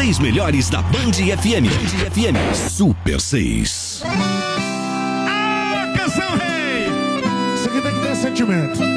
6 melhores da Band FM. Band FM. Super 6. Ah, canção rei! Isso aqui tem que ter sentimento.